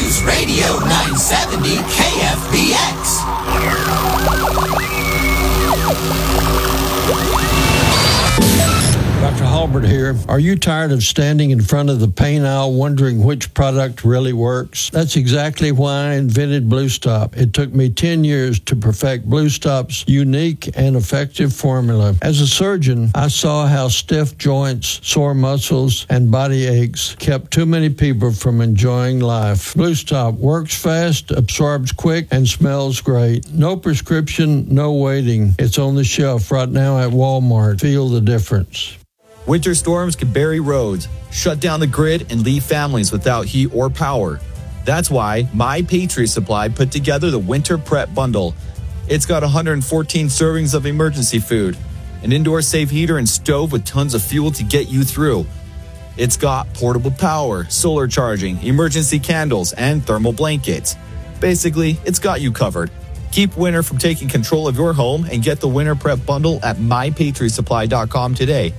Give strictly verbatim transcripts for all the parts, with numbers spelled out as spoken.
News Radio nine seventy K F B X. Doctor Halbert here. Are you tired of standing in front of the paint aisle wondering which product really works? That's exactly why I invented Blue Stop. It took me ten years to perfect Blue Stop's unique and effective formula. As a surgeon, I saw how stiff joints, sore muscles, and body aches kept too many people from enjoying life. Blue Stop works fast, absorbs quick, and smells great. No prescription, no waiting. It's on the shelf right now at Walmart. Feel the difference. Winter storms can bury roads, shut down the grid, and leave families without heat or power. That's why My Patriot Supply put together the Winter Prep Bundle. It's got one hundred fourteen servings of emergency food, an indoor safe heater and stove with tons of fuel to get you through. It's got portable power, solar charging, emergency candles, and thermal blankets. Basically, it's got you covered. Keep winter from taking control of your home and get the Winter Prep Bundle at my patriot supply dot com today.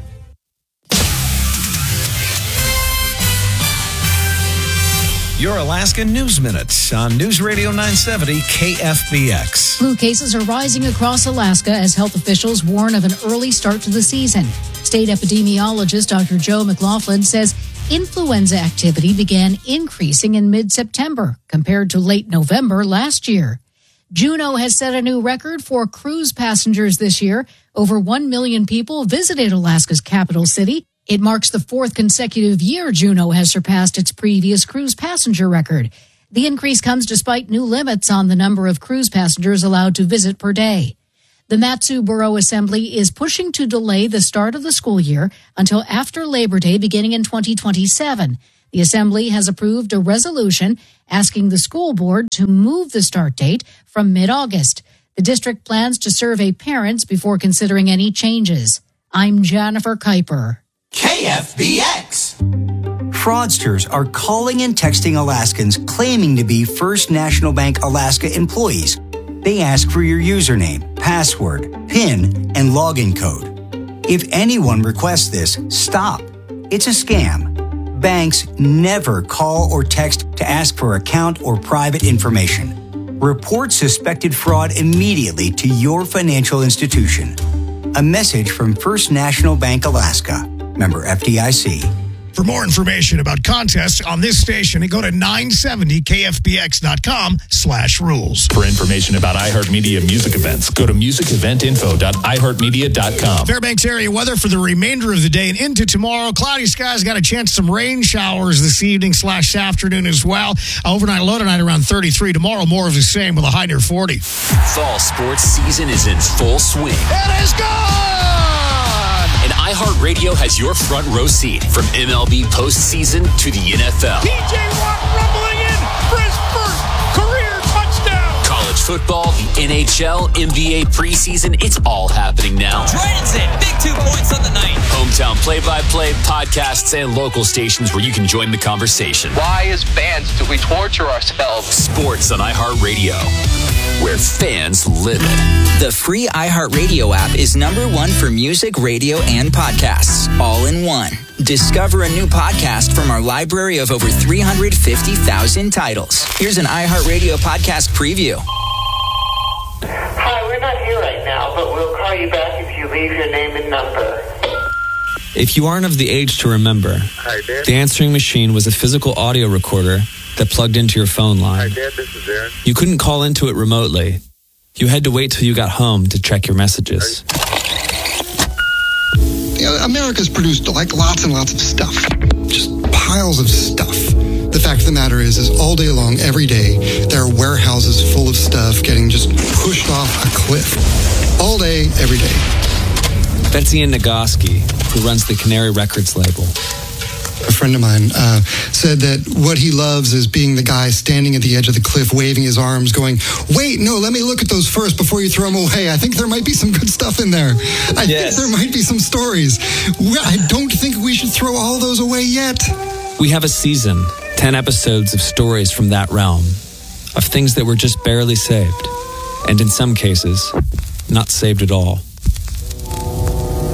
Your Alaska News Minute on News Radio nine seventy K F B X. Flu cases are rising across Alaska as health officials warn of an early start to the season. State epidemiologist Doctor Joe McLaughlin says influenza activity began increasing in mid-September compared to late November last year. Juneau has set a new record for cruise passengers this year. Over one million people visited Alaska's capital city. It marks the fourth consecutive year Juneau has surpassed its previous cruise passenger record. The increase comes despite new limits on the number of cruise passengers allowed to visit per day. The Mat-Su Borough Assembly is pushing to delay the start of the school year until after Labor Day beginning in twenty twenty-seven. The Assembly has approved a resolution asking the school board to move the start date from mid-August. The district plans to survey parents before considering any changes. I'm Jennifer Kuiper. K F B X. Fraudsters are calling and texting Alaskans claiming to be First National Bank Alaska employees. They ask for your username, password, PIN, and login code. If anyone requests this, stop. It's a scam. Banks never call or text to ask for account or private information. Report suspected fraud immediately to your financial institution. A message from First National Bank Alaska. Member F D I C. For more information about contests on this station, go to nine seventy K F B X dot com slash rules. For information about iHeartMedia music events, go to music event info dot i heart media dot com. Fairbanks area weather for the remainder of the day and into tomorrow. Cloudy skies, got a chance some rain showers this evening slash afternoon as well. Overnight low tonight around thirty-three. Tomorrow more of the same with a high near forty. Fall sports season is in full swing. It is gone! And iHeartRadio has your front row seat from M L B postseason to the N F L. P J Watt rumbling in for his first career touchdown. College football, the N H L, N B A preseason, it's all happening now. Dragons in, big two points on the night. Hometown play-by-play, podcasts, and local stations where you can join the conversation. Why, as fans, do we torture ourselves? Sports on iHeartRadio, where fans live it. The free iHeartRadio app is number one for music, radio, and podcasts, all in one. Discover a new podcast from our library of over three hundred fifty thousand titles. Here's an iHeartRadio podcast preview. Hi, we're not here right now, but we'll call you back if you leave your name and number. If you aren't of the age to remember, Hi, Dad. the answering machine was a physical audio recorder that plugged into your phone line. Hi, Dad. This is Aaron. You couldn't call into it remotely. You had to wait till you got home to check your messages. You know, America's produced like lots and lots of stuff. Just piles of stuff. The fact of the matter is, is all day long, every day, there are warehouses full of stuff getting just pushed off a cliff. All day, every day. That's Ian Nagoski, who runs the Canary Records label. A friend of mine uh, said that what he loves is being the guy standing at the edge of the cliff, waving his arms, going, wait, no, let me look at those first before you throw them away. I think there might be some good stuff in there. I yes. think there might be some stories. I don't think we should throw all those away yet. We have a season, ten episodes of stories from that realm, of things that were just barely saved, and in some cases, not saved at all.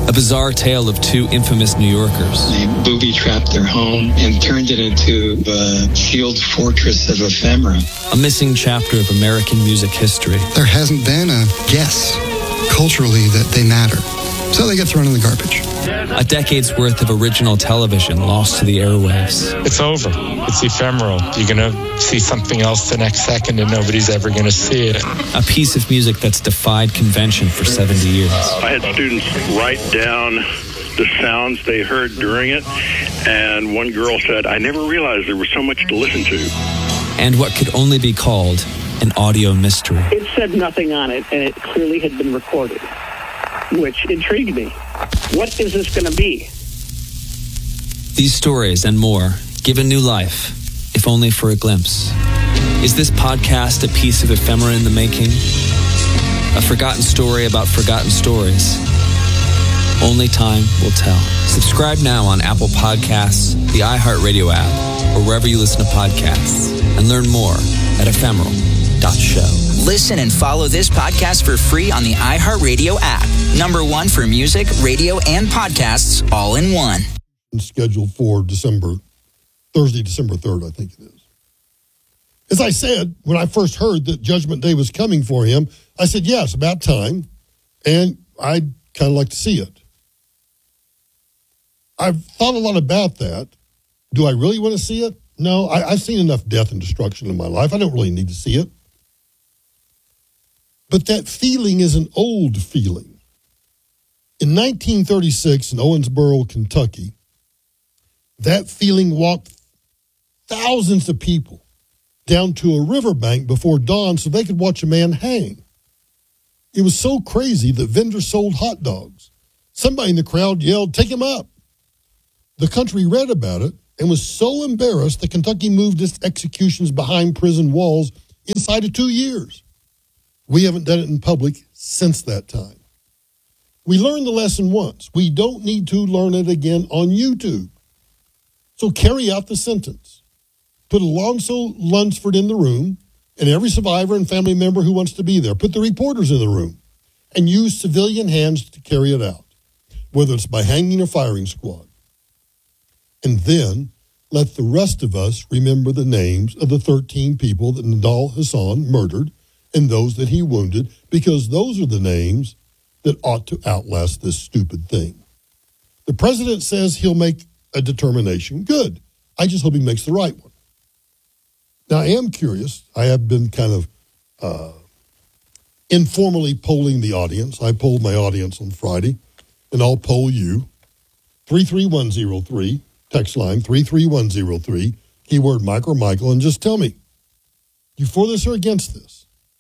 A bizarre tale of two infamous New Yorkers. They booby-trapped their home and turned it into a sealed fortress of ephemera. A missing chapter of American music history. There hasn't been a guess culturally that they matter. So they get thrown in the garbage. A decade's worth of original television lost to the airwaves. It's over. It's ephemeral. You're going to see something else the next second and nobody's ever going to see it. A piece of music that's defied convention for seventy years. I had students write down the sounds they heard during it, and one girl said, I never realized there was so much to listen to. And what could only be called an audio mystery. It said nothing on it, and it clearly had been recorded, which intrigued me. What is this going to be? These stories and more given new life, if only for a glimpse. Is this podcast a piece of ephemera in the making? A forgotten story about forgotten stories? Only time will tell. Subscribe now on Apple Podcasts, the iHeartRadio app, or wherever you listen to podcasts, and learn more at ephemeral dot show. Listen and follow this podcast for free on the iHeartRadio app. Number one for music, radio, and podcasts all in one. Scheduled for December, Thursday, December third, I think it is. As I said, when I first heard that Judgment Day was coming for him, I said, yeah, it's about time, and I'd kind of like to see it. I've thought a lot about that. Do I really want to see it? No, I, I've seen enough death and destruction in my life. I don't really need to see it. But that feeling is an old feeling. In nineteen thirty-six in Owensboro, Kentucky, that feeling walked thousands of people down to a riverbank before dawn so they could watch a man hang. It was so crazy that vendors sold hot dogs. Somebody in the crowd yelled, "Take him up." The country read about it and was so embarrassed that Kentucky moved its executions behind prison walls inside of two years. We haven't done it in public since that time. We learned the lesson once. We don't need to learn it again on YouTube. So carry out the sentence. Put Alonzo Lunsford in the room and every survivor and family member who wants to be there. Put the reporters in the room and use civilian hands to carry it out, whether it's by hanging or firing squad. And then let the rest of us remember the names of the thirteen people that Nidal Hasan murdered and those that he wounded, because those are the names that ought to outlast this stupid thing. The president says he'll make a determination. Good. I just hope he makes the right one. Now, I am curious. I have been kind of uh, informally polling the audience. I polled my audience on Friday, and I'll poll you. three three one zero three, text line three three one zero three, keyword Mike or Michael, and just tell me, you for this or against this?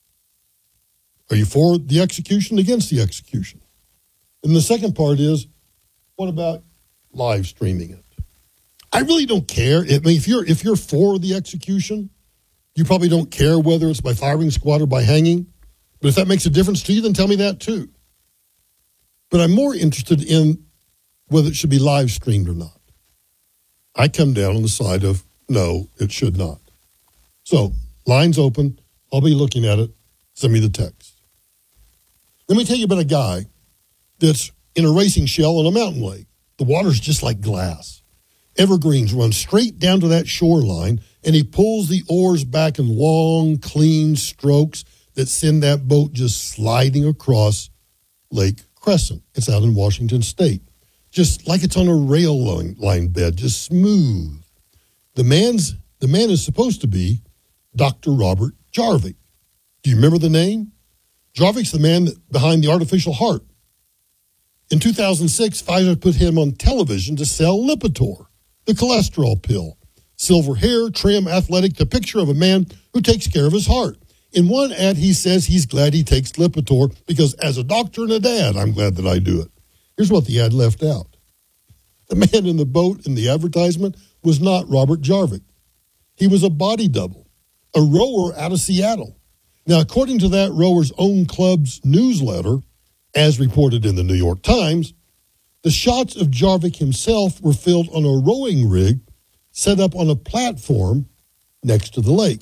Are you for the execution, against the execution? And the second part is, what about live streaming it? I really don't care. I mean, if you're if you're for the execution, you probably don't care whether it's by firing squad or by hanging. But if that makes a difference to you, then tell me that too. But I'm more interested in whether it should be live streamed or not. I come down on the side of no, it should not. So, line's open. I'll be looking at it. Send me the text. Let me tell you about a guy that's in a racing shell on a mountain lake. The water's just like glass. Evergreens run straight down to that shoreline, and he pulls the oars back in long, clean strokes that send that boat just sliding across Lake Crescent. It's out in Washington State. Just like it's on a rail line, line bed, just smooth. The man's the man is supposed to be Doctor Robert Jarvik. Do you remember the name? Jarvik's the man behind the artificial heart. In two thousand six, Pfizer put him on television to sell Lipitor, the cholesterol pill. Silver hair, trim, athletic, the picture of a man who takes care of his heart. In one ad, he says he's glad he takes Lipitor because as a doctor and a dad, I'm glad that I do it. Here's what the ad left out. The man in the boat in the advertisement was not Robert Jarvik. He was a body double, a rower out of Seattle. Now, according to that rower's own club's newsletter, as reported in the New York Times, the shots of Jarvik himself were filmed on a rowing rig set up on a platform next to the lake.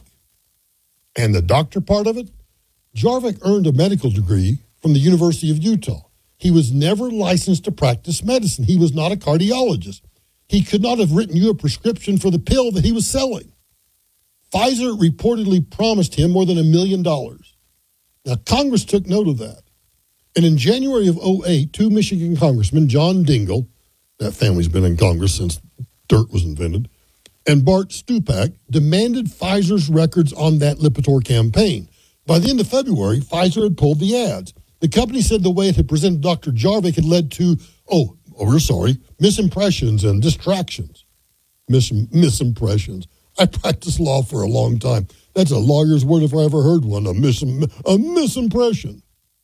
And the doctor part of it? Jarvik earned a medical degree from the University of Utah. He was never licensed to practice medicine. He was not a cardiologist. He could not have written you a prescription for the pill that he was selling. Pfizer reportedly promised him more than a million dollars. Now, Congress took note of that. And in January of oh eight, two Michigan congressmen, John Dingell, that family's been in Congress since dirt was invented, and Bart Stupak demanded Pfizer's records on that Lipitor campaign. By the end of February, Pfizer had pulled the ads. The company said the way it had presented Doctor Jarvik had led to, oh, oh we're sorry, misimpressions and distractions. Mis- misimpressions. I practiced law for a long time. That's a lawyer's word if I ever heard one, a, mis- a misimpression.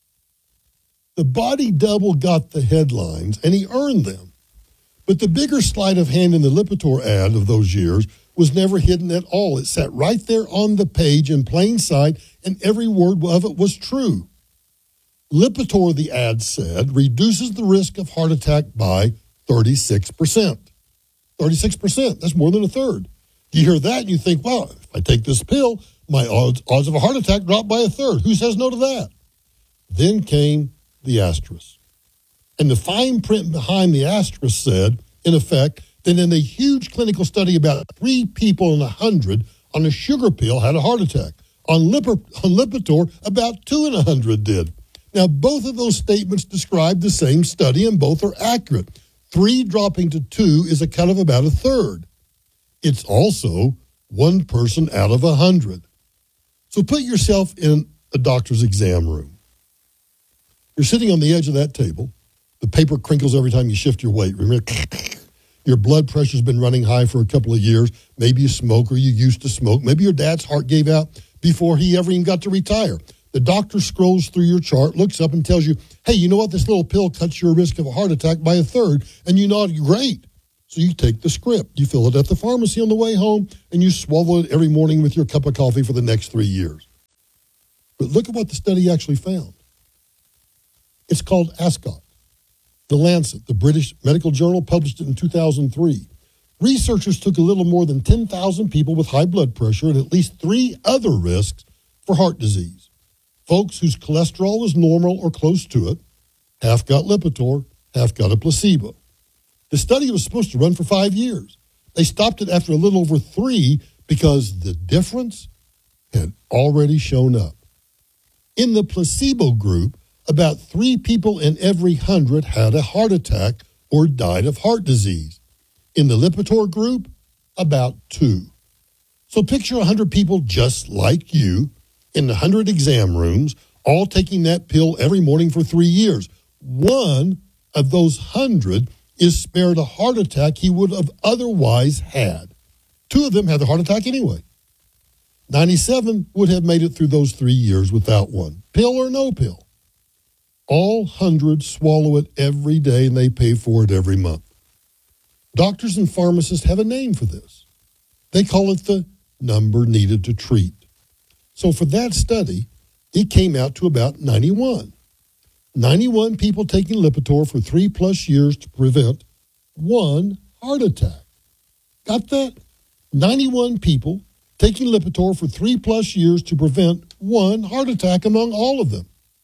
The body double got the headlines, and he earned them. But the bigger sleight of hand in the Lipitor ad of those years was never hidden at all. It sat right there on the page in plain sight, and every word of it was true. Lipitor, the ad said, reduces the risk of heart attack by thirty-six percent. thirty-six percent, that's more than a third. You hear that and you think, wow, if I take this pill, my odds, odds of a heart attack drop by a third. Who says no to that? Then came the asterisk. And the fine print behind the asterisk said, in effect, that in a huge clinical study, about three people in a hundred on a sugar pill had a heart attack. On, Lip- on Lipitor, about two in a hundred did. Now, both of those statements describe the same study, and both are accurate. Three dropping to two is a cut of about a third. It's also one person out of a hundred. So put yourself in a doctor's exam room. You're sitting on the edge of that table. The paper crinkles every time you shift your weight. Remember, your blood pressure's been running high for a couple of years. Maybe you smoke or you used to smoke. Maybe your dad's heart gave out before he ever even got to retire. The doctor scrolls through your chart, looks up and tells you, hey, you know what? This little pill cuts your risk of a heart attack by a third. And you nod, great. So you take the script. You fill it at the pharmacy on the way home, and you swallow it every morning with your cup of coffee for the next three years. But look at what the study actually found. It's called ASCOT. The Lancet, the British medical journal, published it in two thousand three. Researchers took a little more than ten thousand people with high blood pressure and at least three other risks for heart disease. Folks whose cholesterol was normal or close to it, half got Lipitor, half got a placebo. The study was supposed to run for five years. They stopped it after a little over three because the difference had already shown up. In the placebo group, about three people in every hundred had a heart attack or died of heart disease. In the Lipitor group, about two. So picture one hundred people just like you in one hundred exam rooms, all taking that pill every morning for three years. One of those one hundred is spared a heart attack he would have otherwise had. Two of them had the heart attack anyway. ninety-seven would have made it through those three years without one, pill or no pill. All hundred swallow it every day, and they pay for it every month. Doctors and pharmacists have a name for this. They call it the number needed to treat. So for that study, it came out to about ninety-one. ninety-one people taking Lipitor for three plus years to prevent one heart attack. Got that? ninety-one people taking Lipitor for three plus years to prevent one heart attack among all of them.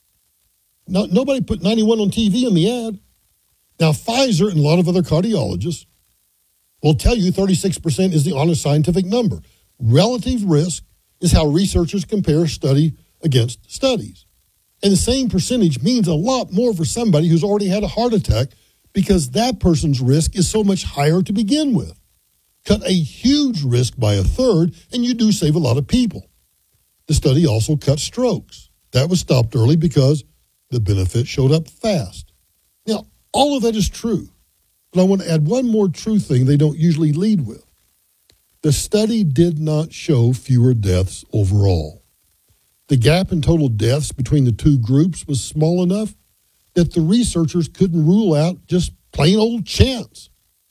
Now, nobody put ninety-one on T V in the ad. Now, Pfizer and a lot of other cardiologists will tell you thirty-six percent is the honest scientific number. Relative risk is how researchers compare study against studies. And the same percentage means a lot more for somebody who's already had a heart attack because that person's risk is so much higher to begin with. Cut a huge risk by a third, and you do save a lot of people. The study also cut strokes. That was stopped early because the benefit showed up fast. Now, all of that is true, but I want to add one more true thing they don't usually lead with. The study did not show fewer deaths overall. The gap in total deaths between the two groups was small enough that the researchers couldn't rule out just plain old chance.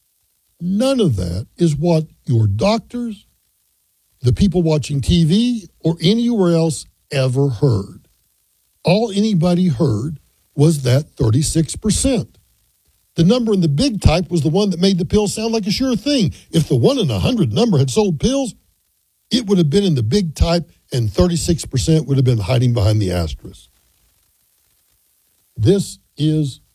None of that is what your doctors, the people watching T V, or anywhere else ever heard. All anybody heard was that thirty-six percent. The number in the big type was the one that made the pill sound like a sure thing. If the one in a hundred number had sold pills, it would have been in the big type, and thirty-six percent would have been hiding behind the asterisk. This is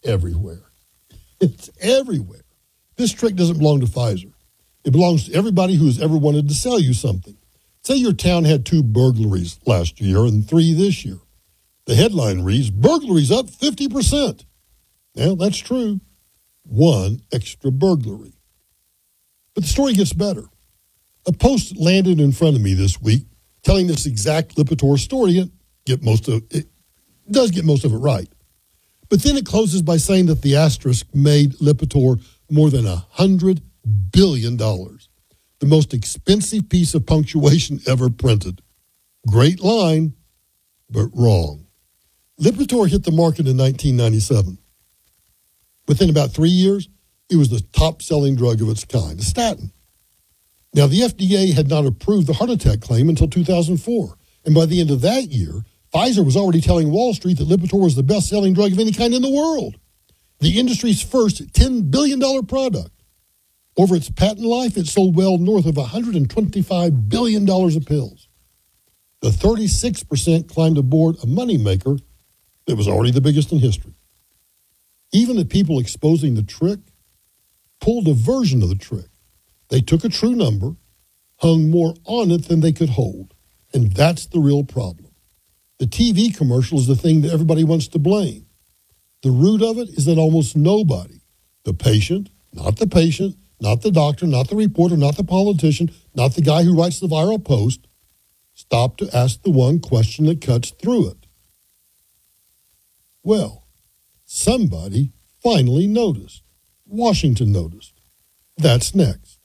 everywhere. It's everywhere. This trick doesn't belong to Pfizer. It belongs to everybody who has ever wanted to sell you something. Say your town had two burglaries last year and three this year. The headline reads, burglaries up fifty percent. Well, that's true. One extra burglary. But the story gets better. A post landed in front of me this week telling this exact Lipitor story, and get most of it does get most of it right. But then it closes by saying that the asterisk made Lipitor more than one hundred billion dollars, the most expensive piece of punctuation ever printed. Great line, but wrong. Lipitor hit the market in nineteen ninety-seven. Within about three years, it was the top-selling drug of its kind, a statin. Now, the F D A had not approved the heart attack claim until two thousand four, and by the end of that year, Pfizer was already telling Wall Street that Lipitor was the best-selling drug of any kind in the world, the industry's first ten billion dollars product. Over its patent life, it sold well north of one hundred twenty-five billion dollars of pills. The thirty-six percent climbed aboard a moneymaker that was already the biggest in history. Even the people exposing the trick pulled a version of the trick. They took a true number, hung more on it than they could hold, and that's the real problem. The T V commercial is the thing that everybody wants to blame. The root of it is that almost nobody, the patient, not the patient, not the doctor, not the reporter, not the politician, not the guy who writes the viral post, stopped to ask the one question that cuts through it. Well, somebody finally noticed. Washington noticed. That's next.